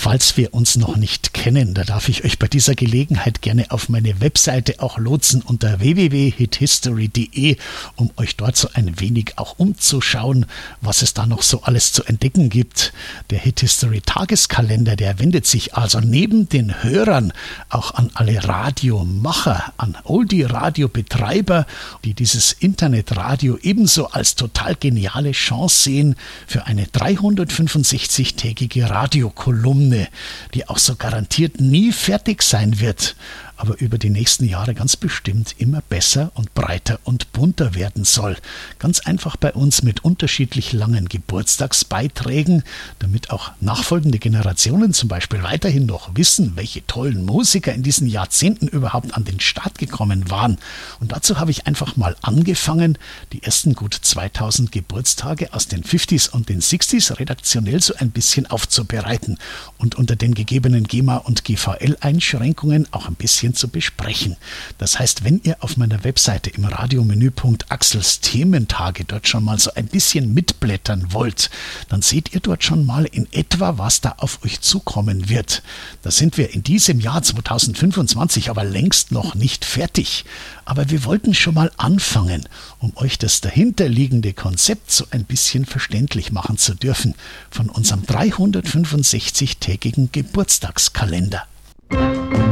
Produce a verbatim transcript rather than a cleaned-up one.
Falls wir uns noch nicht kennen, da darf ich euch bei dieser Gelegenheit gerne auf meine Webseite auch lotsen unter w w w punkt hithistory punkt d e, um euch dort so ein wenig auch umzuschauen, was es da noch so alles zu entdecken gibt. Der Hithistory Tageskalender, der wendet sich also neben den Hörern auch an alle Radiomacher, an Oldie-Radio-Betreiber, die dieses Internetradio ebenso als total geniale Chance sehen für eine dreihundertfünfundsechzig-tägige Radiokolumne, die auch so garantiert nie fertig sein wird, aber über die nächsten Jahre ganz bestimmt immer besser und breiter und bunter werden soll. Ganz einfach bei uns mit unterschiedlich langen Geburtstagsbeiträgen, damit auch nachfolgende Generationen zum Beispiel weiterhin noch wissen, welche tollen Musiker in diesen Jahrzehnten überhaupt an den Start gekommen waren. Und dazu habe ich einfach mal angefangen, die ersten gut zweitausend Geburtstage aus den fünfziger und den sechziger redaktionell so ein bisschen aufzubereiten und unter den gegebenen GEMA- und G V L-Einschränkungen auch ein bisschen zu besprechen. Das heißt, wenn ihr auf meiner Webseite im Radiomenüpunkt Axels Thementage dort schon mal so ein bisschen mitblättern wollt, dann seht ihr dort schon mal in etwa, was da auf euch zukommen wird. Da sind wir in diesem Jahr zweitausendfünfundzwanzig aber längst noch nicht fertig. Aber wir wollten schon mal anfangen, um euch das dahinterliegende Konzept so ein bisschen verständlich machen zu dürfen von unserem dreihundertfünfundsechzig-tägigen Geburtstagskalender.